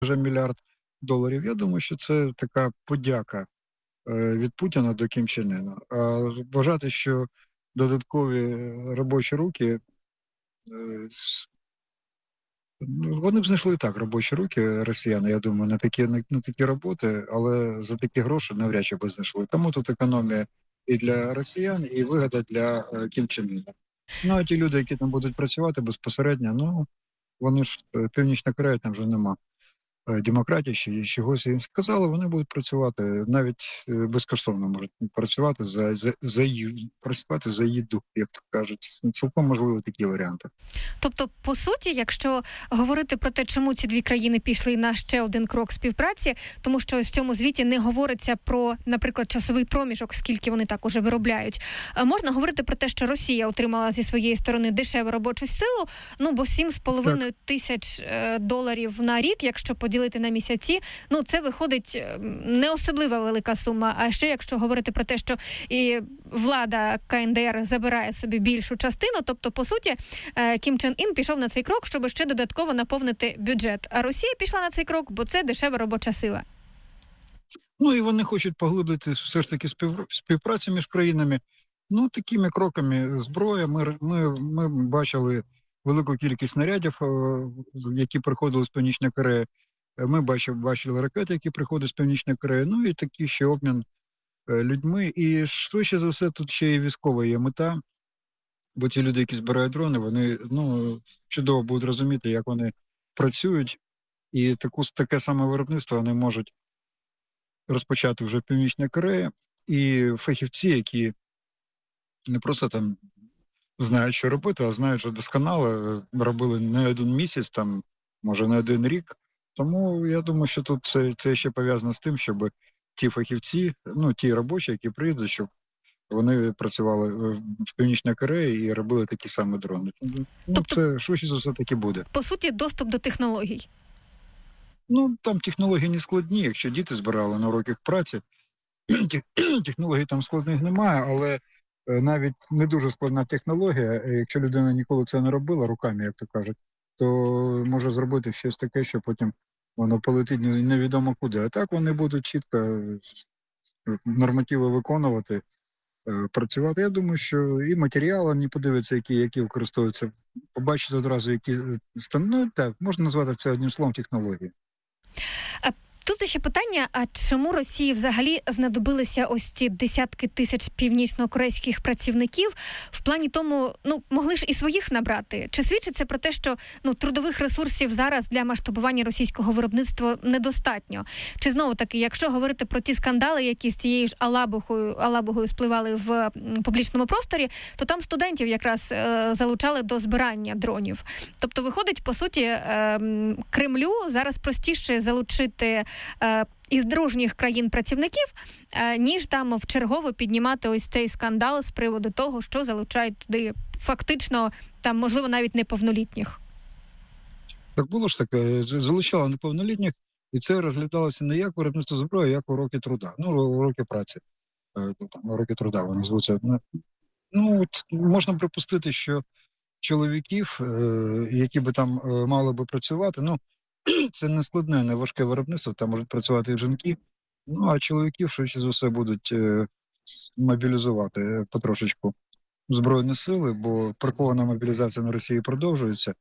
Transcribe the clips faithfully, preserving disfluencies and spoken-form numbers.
вже мільярд доларів. Я думаю, що це така подяка е, від Путіна до Кім Чен Ына. А вважати, що додаткові робочі руки, е, с- ну, вони б знайшли і так робочі руки росіяни, я думаю, на такі, на, на такі роботи, але за такі гроші навряд чи би знайшли. Тому тут економія і для росіян, і вигода для е, Кім Чен Ына. Ну, а ті люди, які там будуть працювати безпосередньо, ну, вони ж, е, Північна Корея, там вже нема е, демократії, чи чогось їм сказали, вони будуть працювати, навіть е, безкоштовно можуть працювати за, за, за, ї- працювати за їду, як то кажуть. Цілком можливо такі варіанти. Тобто, по суті, якщо говорити про те, чому ці дві країни пішли на ще один крок співпраці, тому що в цьому звіті не говориться про, наприклад, часовий проміжок, скільки вони так уже виробляють. Е, Можна говорити про те, що Росія отримала зі своєї сторони дешеву робочу силу, ну, бо сім з половиною тисяч е, доларів на рік, якщо поділити на місяці, ну, це виходить е, не особливо велика сума. А ще якщо говорити про те, що і влада КНДР забирає собі більшу частину, тобто, по суті, е, Кім Чен Ін пішов на цей крок, щоб ще додатково наповнити бюджет. А Росія пішла на цей крок, бо це дешева робоча сила. Ну і вони хочуть поглибити все ж таки спів, співпрацю між країнами. Ну, такими кроками зброя. Ми, ми, ми бачили велику кількість снарядів, е, з- які приходили з Північної Кореї. Е, Ми бачили, бачили ракети, які приходять з Північної Кореї. Ну і такий ще обмін е, людьми. І швидше за все тут ще і військова є мета. Бо ці люди, які збирають дрони, вони ну чудово будуть розуміти, як вони працюють, і таку таке саме виробництво вони можуть розпочати вже в Північній Кореї. І фахівці, які не просто там знають, що робити, а знають, що досконало е, робили не один місяць, там може не один рік. Тому я думаю, що тут це, це ще пов'язано з тим, щоб ті фахівці, ну ті робочі, які приїдуть, щоб вони працювали е, в Північній Кореї і робили такі самі дрони. Ну, Тобто, це швидше за все таки буде. по суті, доступ до технологій. Ну, там технології не складні, якщо діти збирали на уроках праці, тех- технологій там складних немає, але е, навіть не дуже складна технологія, е, якщо людина ніколи це не робила руками, як то кажуть, то може зробити щось таке, що потім воно полетить не- невідомо куди. А так вони будуть чітко е, нормативи виконувати, е, працювати. Я думаю, що і матеріали не подивиться, які, які використовуються, побачить одразу, які е, стан- ну, так, можна назвати це одним словом технології. А тут ще питання, а чому Росії взагалі знадобилися ось ці десятки тисяч північно-корейських працівників? В плані тому, ну, могли ж і своїх набрати. Чи свідчить це про те, що ну, трудових ресурсів зараз для масштабування російського виробництва недостатньо? Чи знову-таки, якщо говорити про ті скандали, які з цією ж Алабухою, Алабугою спливали в м, публічному просторі, то там студентів якраз е, залучали до збирання дронів. Тобто, виходить, по суті, е, м, Кремлю зараз простіше залучити е, із дружніх країн працівників, е, ніж там вчергово піднімати ось цей скандал з приводу того, що залучають туди фактично, там, можливо, навіть неповнолітніх. Так було ж таке, з- залучали неповнолітніх, і це розглядалося не як виробництво зброї, а як уроки труда. Ну, уроки праці. Е, ну, там, уроки труда вони звуться. Ну, ну, от можна припустити, що чоловіків, е, які би там е, мали би працювати, ну, це не складне, не важке виробництво, там можуть працювати і жінки. Ну, а чоловіків, швидше за все, будуть е, мобілізувати е, потрошечку Збройні сили, бо прихована мобілізація на Росії продовжується.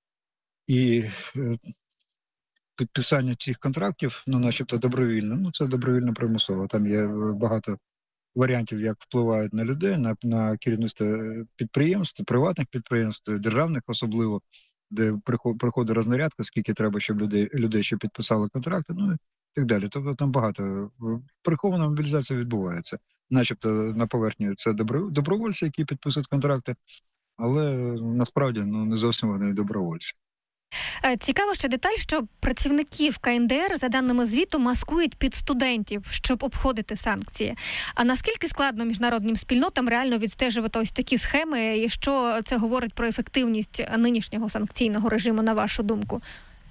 І е, підписання цих контрактів, ну, начебто, добровільно, ну, це добровільно примусово. Там є е, багато варіантів, як впливають на людей, на, на керівництво е, підприємств, приватних підприємств, державних особливо, де прихо- приходить рознарядка, скільки треба, щоб людей, людей ще підписали контракти, ну і так далі. Тобто там багато е, прихована мобілізація відбувається. Начебто на поверхні це добро, добровольці, які підписують контракти, але е, насправді ну, не зовсім вони добровольці. Е, Цікаво ще деталь, що працівників КНДР, за даними звіту, маскують під студентів, щоб обходити санкції. А наскільки складно міжнародним спільнотам реально відстежувати ось такі схеми, і що це говорить про ефективність нинішнього санкційного режиму, на вашу думку?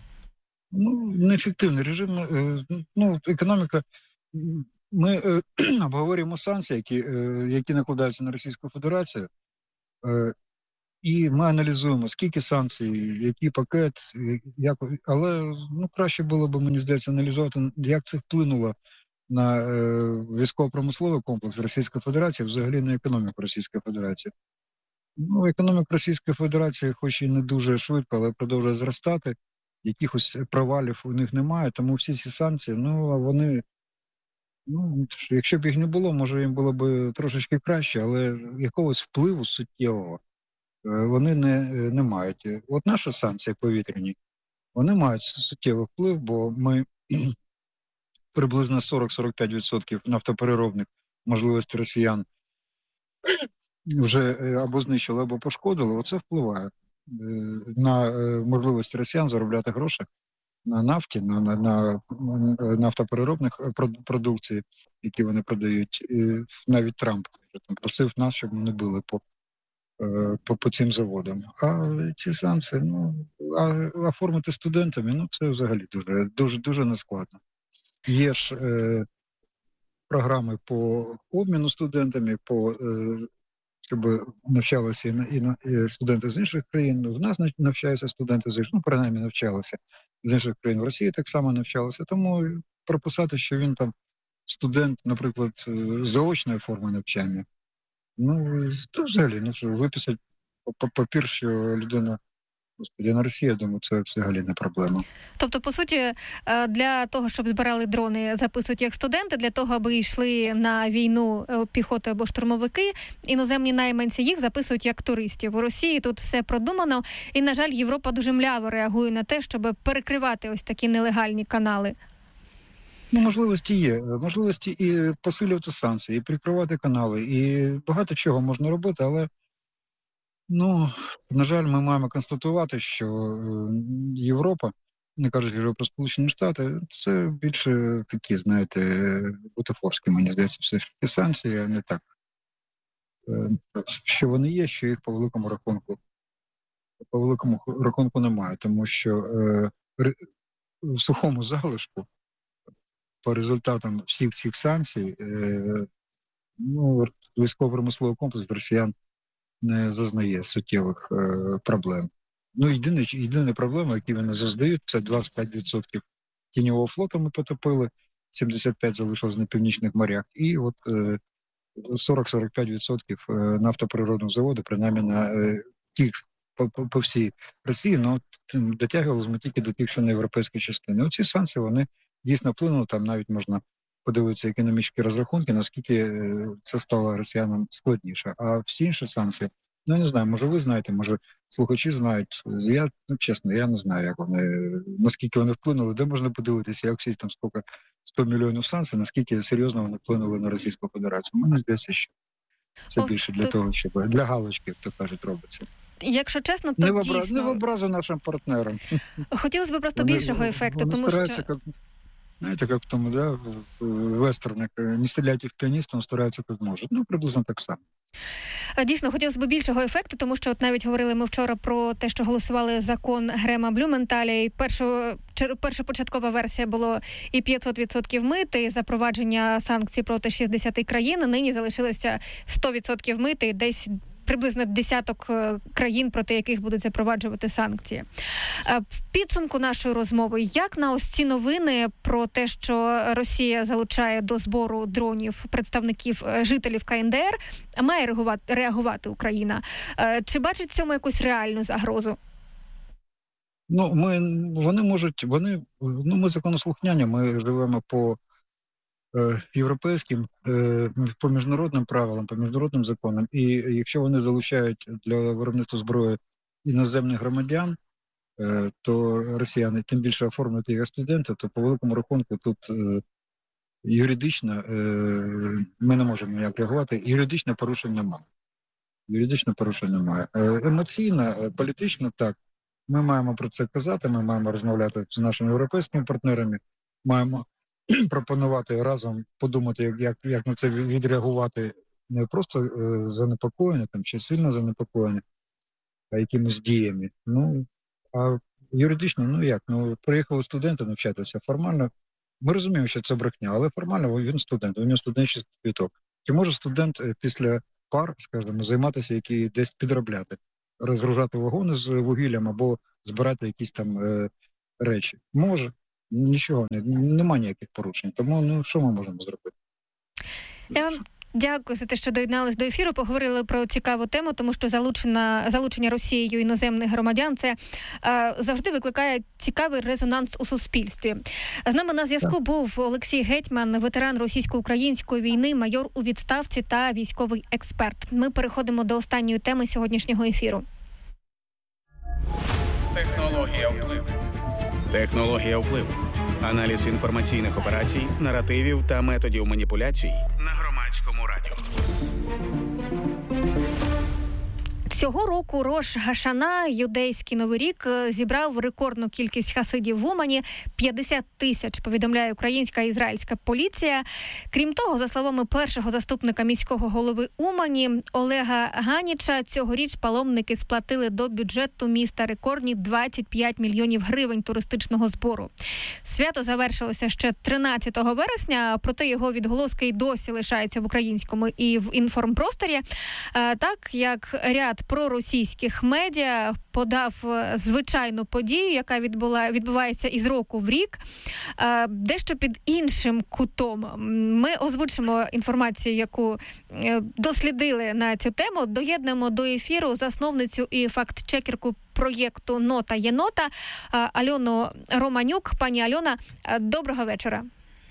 Ну, неефективний режим. е, Ну, економіка. м, Ми е, обговорюємо санкції, які, е, які накладаються на Російську Федерацію. Е, І ми аналізуємо, скільки санкцій, який пакет, як, але ну, краще було б, мені здається, аналізувати, як це вплинуло на е, військово-промисловий комплекс Російської Федерації, взагалі на економіку Російської Федерації. Ну, економіка Російської Федерації, хоч і не дуже швидко, але продовжує зростати. Якихось провалів у них немає, тому всі ці санкції, ну, вони, ну, якщо б їх не було, може їм було б трошечки краще, але якогось впливу суттєвого вони не, не мають. От наші санкції повітряні, вони мають суттєвий вплив, бо ми приблизно сорок-сорок п'ять відсотків нафтопереробних можливостей росіян вже або знищили, або пошкодили. Оце впливає на можливості росіян заробляти гроші на нафті, на, на, на нафтопереробних продукції, які вони продають. І навіть Трамп там просив нас, щоб ми не били по По, по цим заводам. А ці санкції, ну, а оформити студентами, ну, це взагалі дуже, дуже, дуже нескладно. Є ж е, програми по обміну студентами, по, е, щоб навчалися і, і, і студенти з інших країн. В нас навчаються студенти з інших, ну, принаймні навчалися з інших країн. В Росії так само навчалися. Тому прописати, що він там студент, наприклад, заочної форми навчання, ну, це взагалі, ну, що виписати папір, що людина, господи, на Росії, я думаю, це взагалі не проблема. Тобто, по суті, для того, щоб збирали дрони, записують як студенти, для того, аби йшли на війну піхоти або штурмовики, іноземні найманці, їх записують як туристів. У Росії тут все продумано, і, на жаль, Європа дуже мляво реагує на те, щоб перекривати ось такі нелегальні канали. Ну, можливості є. Можливості і посилювати санкції, і прикривати канали, і багато чого можна робити, але, ну, на жаль, ми маємо констатувати, що Європа, не кажуть вже про Сполучені Штати, це більше такі, знаєте, бутафорські, мені здається, все ж таки санкції, а не так. Що вони є, що їх по великому рахунку, по великому рахунку немає, тому що е, в сухому залишку по результатам всіх цих санкцій, е, ну, військово-промисловий комплекс росіян не зазнає суттєвих е, проблем. Ну, єдина, єдина проблема, яку вони зазнають, це двадцять п'ять відсотків тіньового флоту ми потопили, сімдесят п'ять відсотків залишилось на північних морях, і от е, сорок-сорок п'ять відсотків нафтопереробного заводу, принаймні на е, тих, по, по, по всій Росії, ну, дотягувалися ми тільки до тих, що на європейській частині. Оці санкції, вони дійсно вплинули, там навіть можна подивитися економічні розрахунки, наскільки це стало росіянам складніше. А всі інші санкції, ну, не знаю, може ви знаєте, може слухачі знають. Я, ну, чесно, я не знаю, як вони, наскільки вони вплинули, де можна подивитися, як всі там скільки, сто мільйонів санкцій, наскільки серйозно вони вплинули на Російську Федерацію. Мені здається, що це більше для того, щоб для галочки, як то кажуть, робиться. Якщо чесно, то не в образ, дійсно... Не в образу нашим партнерам. Хотілося б просто вони, більшого ефекту, вони тому що... Як, знаєте, як в тому, да, вестерні, не стріляйте в піаніста, він старається, як може. Ну, приблизно так само. Дійсно, хотілося б більшого ефекту, тому що от навіть говорили ми вчора про те, що голосували закон Грема Блюменталя, і першу, першопочаткова версія було і п'ятсот відсотків мит, і запровадження санкцій проти шістдесят країн, нині залишилося сто відсотків мит, і десь приблизно десяток країн, проти яких будуть запроваджувати санкції. В підсумку нашої розмови, як на ось ці новини про те, що Росія залучає до збору дронів представників жителів КНДР, має реагувати, реагувати Україна? Чи бачить в цьому якусь реальну загрозу? Ну, ми, вони можуть, вони, ну, ми законослухняні, ми живемо по європейським, по міжнародним правилам, по міжнародним законам. І якщо вони залучають для виробництва зброї іноземних громадян, то росіяни, тим більше оформлюють їх студенти, то по великому рахунку тут юридично ми не можемо ніяк реагувати, юридичне порушень немає. Юридичне порушень немає. Емоційно, політично так. Ми маємо про це казати, ми маємо розмовляти з нашими європейськими партнерами, маємо пропонувати разом подумати, як, як на це відреагувати, не просто е, занепокоєння, там, чи сильно занепокоєння, а якимись діями. Ну, а юридично, ну як, ну, приїхали студенти навчатися формально. Ми розуміємо, що це брехня, але формально він студент, у нього студентський квиток. Чи може студент після пар, скажімо, займатися, які десь підробляти розгружати вагони з вугіллям або збирати якісь там е, речі. Може, нічого, не, немає ніяких порушень. Тому, ну, що ми можемо зробити? Я вам дякую за те, що доєднались до ефіру. Поговорили про цікаву тему, тому що залучена, залучення Росією іноземних громадян – це е, завжди викликає цікавий резонанс у суспільстві. З нами на зв'язку так. був Олексій Гетьман, ветеран російсько-української війни, майор у відставці та військовий експерт. Ми переходимо до останньої теми сьогоднішнього ефіру. Технологія впливу. Технологія впливу. Аналіз інформаційних операцій, наративів та методів маніпуляцій на Громадському радіо. Цього року Рош Гашана, юдейський Новий рік, зібрав рекордну кількість хасидів в Умані – п'ятдесят тисяч, повідомляє українська і ізраїльська поліція. Крім того, за словами першого заступника міського голови Умані Олега Ганіча, цьогоріч паломники сплатили до бюджету міста рекордні двадцять п'ять мільйонів гривень туристичного збору. Свято завершилося ще тринадцятого вересня, проте його відголоски й досі лишаються в українському і в інформпросторі. Так, як ряд проросійських медіа подав звичайну подію, яка відбула, відбувається із року в рік, дещо під іншим кутом. Ми озвучимо інформацію, яку дослідили на цю тему. Доєднуємо до ефіру засновницю і факт-чекерку проєкту «Нота є нота» Альону Романюк. Пані Альона, доброго вечора.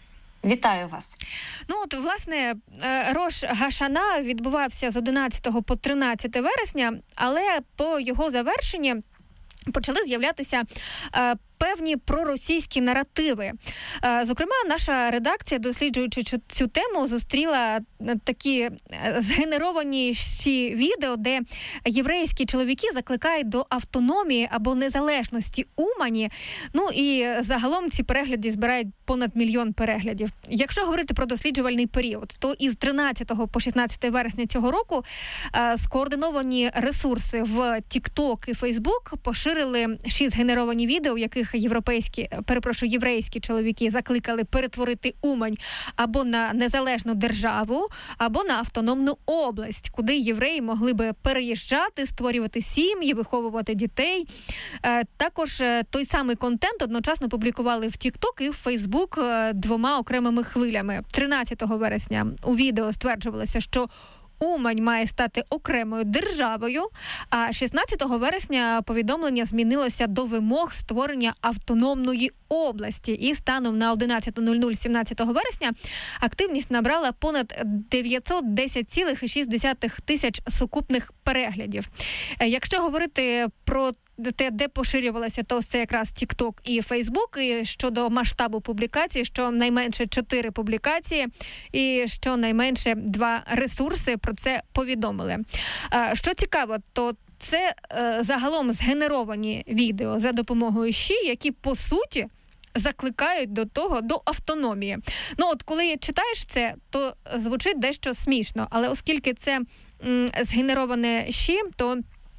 Вітаю вас. Ну от, власне, Рош Гашана відбувався з одинадцятого по тринадцяте вересня, але по його завершенні почали з'являтися е, певні проросійські наративи. Е, зокрема, наша редакція, досліджуючи цю тему, зустріла такі згенеровані ще відео, де єврейські чоловіки закликають до автономії або незалежності Умані. Ну і загалом ці перегляди збирають понад мільйон переглядів. Якщо говорити про досліджувальний період, то із тринадцятого по шістнадцяте вересня цього року е, скоординовані ресурси в TikTok і Facebook поширили шість згенеровані відео, в яких європейські, перепрошую, єврейські чоловіки закликали перетворити Умань або на незалежну державу, або на автономну область, куди євреї могли би переїжджати, створювати сім'ї, виховувати дітей. Е, також е, той самий контент одночасно публікували в TikTok і в Facebook двома окремими хвилями. тринадцятого вересня у відео стверджувалося, що Умань має стати окремою державою, а шістнадцятого вересня повідомлення змінилося до вимог створення автономної області. І станом на одинадцята нуль нуль сімнадцятого вересня активність набрала понад дев'ятсот десять цілих шість десятих тисяч сукупних переглядів. Якщо говорити про те, де поширювалося, то це якраз TikTok і Facebook. І щодо масштабу публікацій, що найменше чотири публікації і що найменше два ресурси про це повідомили. Що цікаво, то це загалом згенеровані відео за допомогою ЩІ, які по суті закликають до того, до автономії. Ну от коли читаєш це, то звучить дещо смішно, але оскільки це м, згенероване ЩІ, то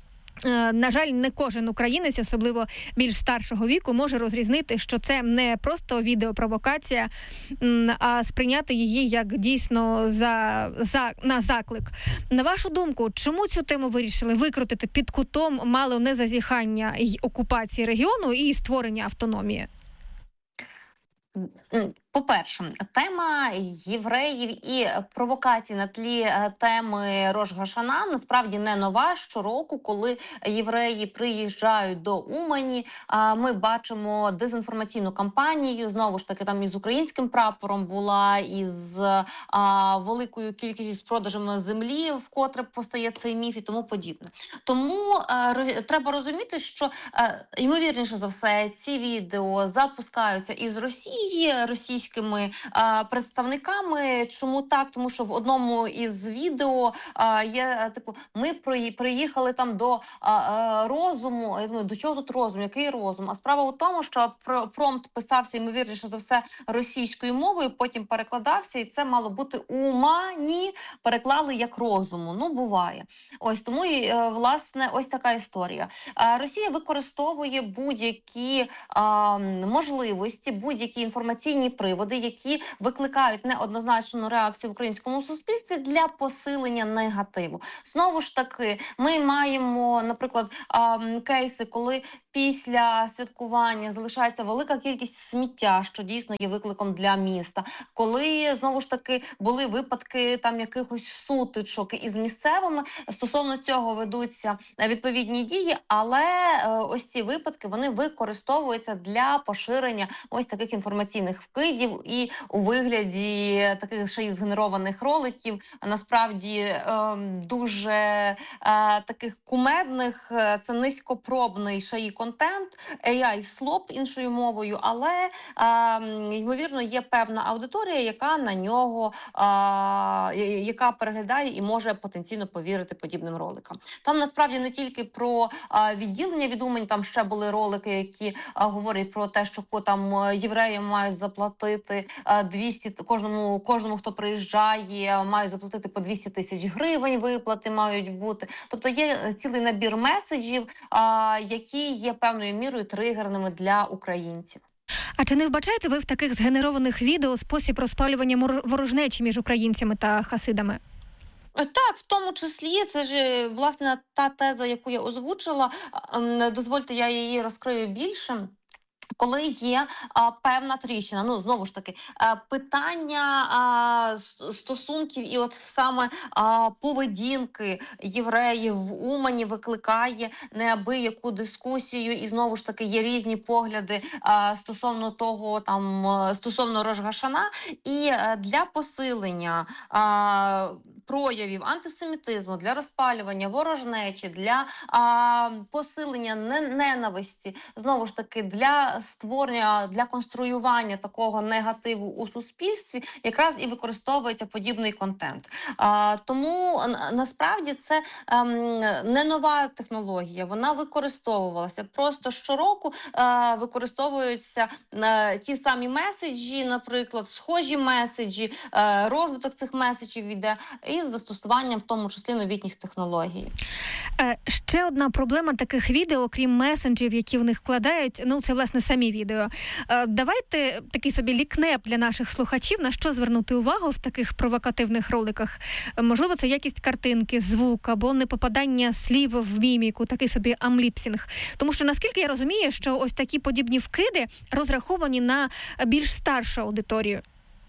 на жаль, не кожен українець, особливо більш старшого віку, може розрізнити, що це не просто відеопровокація, а сприйняти її як дійсно за, за, на заклик. На вашу думку, чому цю тему вирішили викрутити під кутом мало не зазіхання й окупації регіону і створення автономії? По-перше, тема євреїв і провокацій на тлі теми Рош Гашана насправді не нова. Щороку, коли євреї приїжджають до Умані, ми бачимо дезінформаційну кампанію. Знову ж таки, там із українським прапором була, із а, великою кількістю з продажами землі, вкотре постає цей міф і тому подібне. Тому а, треба розуміти, що а, ймовірніше за все ці відео запускаються із Росії, російськими а, представниками. Чому так? Тому що в одному із відео а, є, типу, ми приїхали там до а, а, розуму. Я думаю, до чого тут розум? Який розум? А справа у тому, що промпт писався, ймовірніше за все, російською мовою, потім перекладався, і це мало бути «умані», переклали як «розуму». Ну, буває. Ось тому, і, власне, ось така історія. А, Росія використовує будь-які а, можливості, будь-які інформаційні прилади, приводи, які викликають неоднозначну реакцію в українському суспільстві для посилення негативу. Знову ж таки, ми маємо, наприклад, кейси, коли після святкування залишається велика кількість сміття, що дійсно є викликом для міста. Коли, знову ж таки, були випадки там якихось сутичок із місцевими, стосовно цього ведуться відповідні дії, але ось ці випадки, вони використовуються для поширення ось таких інформаційних вкидів і у вигляді таких ще й згенерованих роликів, насправді дуже е, таких кумедних, це низькопробний ще й контент, ей ай-слоп іншою мовою, але, е, ймовірно, є певна аудиторія, яка на нього, е, яка переглядає і може потенційно повірити подібним роликам. Там, насправді, не тільки про е, відділення від Умань, там ще були ролики, які е, говорять про те, що там євреям мають заплатити е, двісті, кожному, кожному, хто приїжджає, мають заплатити по двісті тисяч гривень, виплати мають бути. Тобто є цілий набір меседжів, е, які є певною мірою тригерними для українців. А чи не вбачаєте ви в таких згенерованих відео спосіб розпалювання ворожнечі між українцями та хасидами? Так, в тому числі, це ж, власне, та теза, яку я озвучила. Дозвольте, я її розкрию більше. Коли є а, певна тріщина, ну, знову ж таки, а, питання а, стосунків і от саме а, поведінки євреїв в Умані викликає неабияку дискусію, і знову ж таки є різні погляди а, стосовно того, там, стосовно Рош га-Шана, і а, для посилення а, проявів антисемітизму, для розпалювання ворожнечі, для а, посилення ненависті, знову ж таки, для створення, для конструювання такого негативу у суспільстві якраз і використовується подібний контент. А, тому насправді це ем, не нова технологія, вона використовувалася. Просто щороку е, використовуються е, ті самі меседжі, наприклад, схожі меседжі, е, розвиток цих меседжів іде із застосуванням в тому числі новітніх технологій. Е, ще одна проблема таких відео, крім месенджів, які в них вкладають, ну це власне самі відео. Е, давайте такий собі лікнеп для наших слухачів, на що звернути увагу в таких провокативних роликах. Е, можливо, це якість картинки, звук або непопадання слів в міміку, такий собі амліпсінг. Тому що, наскільки я розумію, що ось такі подібні вкиди розраховані на більш старшу аудиторію.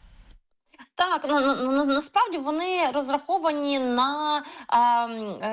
Так, на, на, на, насправді вони розраховані на, а,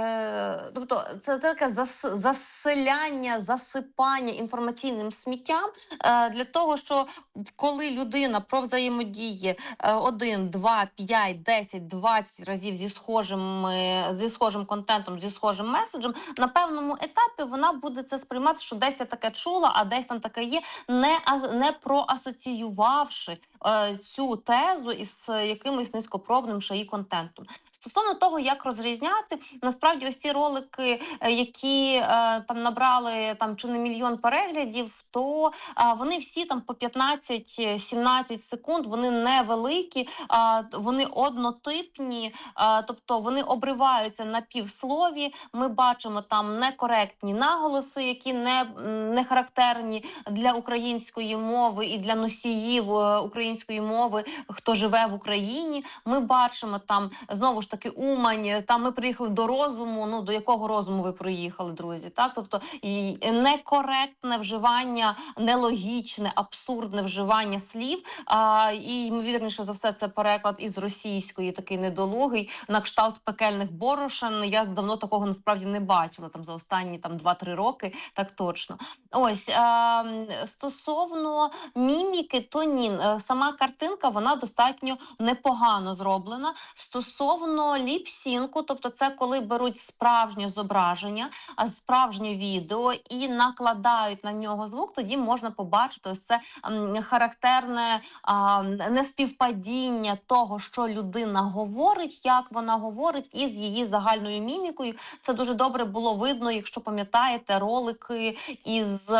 е, тобто це, це таке зас, заселяння, засипання інформаційним сміттям е, для того, що коли людина провзаємодіє е, один, два, п'ять, десять, двадцять разів зі схожим, е, зі схожим контентом, зі схожим меседжем, на певному етапі вона буде це сприймати, що десь я таке чула, а десь там таке є, не, не проасоціювавши е, цю тезу із якимось низькопробним ще й контентом. Стосовно того, як розрізняти, насправді ось ці ролики, які е, там набрали там чи не мільйон переглядів, то е, вони всі там по п'ятнадцять-сімнадцять секунд, вони невеликі, е, вони однотипні, е, тобто вони обриваються на півслові. Ми бачимо там некоректні наголоси, які не, не характерні для української мови і для носіїв української мови, хто живе в Україні. Ми бачимо там, знову ж таки, Умань, там ми приїхали до розуму, ну до якого розуму ви приїхали, друзі, так? Тобто і некоректне вживання, нелогічне, абсурдне вживання слів, а, і ймовірніше за все це переклад із російської, такий недолугий, на кшталт пекельних борошен. Я давно такого насправді не бачила, там за останні там два-три роки, так точно. Ось, а, стосовно міміки, то ні, сама картинка, вона достатньо непогано зроблена. Стосовно ліп-сінку, тобто це коли беруть справжнє зображення, справжнє відео і накладають на нього звук, тоді можна побачити ось це м, характерне а, неспівпадіння того, що людина говорить, як вона говорить, із її загальною мімікою. Це дуже добре було видно, якщо пам'ятаєте ролики із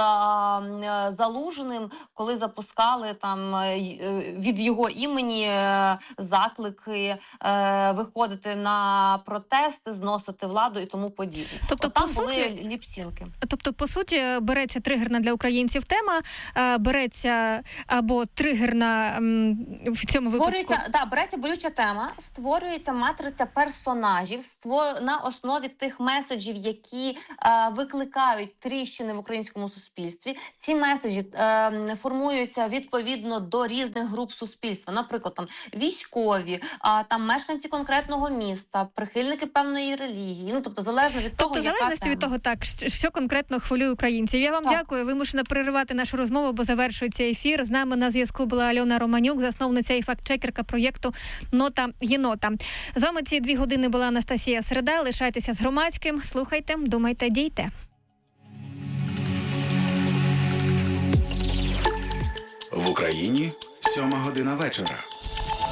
а, Залужним, коли запускали там від його імені заклики е, виходити виходити на протести, зносити владу і тому подібне. Тобто, От там по були суті, ліпсінки. Тобто, по суті, береться тригерна для українців тема, береться або тригерна в цьому випадку... Створюється, да, береться болюча тема, створюється матриця персонажів створ... на основі тих меседжів, які е, викликають тріщини в українському суспільстві. Ці меседжі е, формуються відповідно до різних груп суспільства. Наприклад, там військові, а там мешканці конкретного міста, прихильники певної релігії. Ну, тобто, залежно від того, тобто, яка залежності тема. від того, так, що конкретно хвилює українців. Я вам так. дякую. Вимушена переривати нашу розмову, бо завершується ефір. З нами на зв'язку була Альона Романюк, засновниця і фактчекерка проєкту «Нота єнота». З вами ці дві години була Анастасія Середа. Лишайтеся з Громадським. Слухайте, думайте, дійте. В Україні сьома година вечора.